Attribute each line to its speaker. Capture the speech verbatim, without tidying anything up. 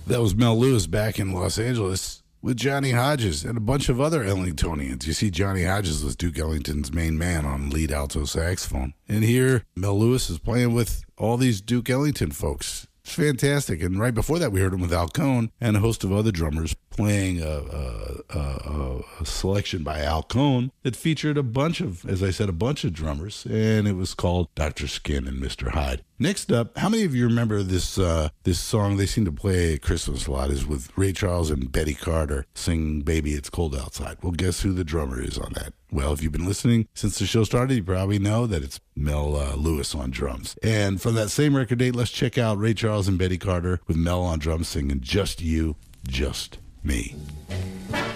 Speaker 1: That was Mel Lewis back in Los Angeles with Johnny Hodges and a bunch of other Ellingtonians. You see, Johnny Hodges was Duke Ellington's main man on lead alto saxophone. And here, Mel Lewis is playing with all these Duke Ellington folks. It's fantastic. And right before that, we heard him with Al Cohn and a host of other drummers playing a, a, a, a selection by Al Cohn that featured a bunch of, as I said, a bunch of drummers. And it was called Doctor Skin and Mister Hyde. Next up, how many of you remember this uh, this song they seem to play at Christmas a lot? Is with Ray Charles and Betty Carter sing Baby It's Cold Outside. Well, guess who the drummer is on that? Well, if you've been listening since the show started, you probably know that it's Mel uh, Lewis on drums. And from that same record date, let's check out Ray Charles and Betty Carter with Mel on drums singing Just You, Just Me.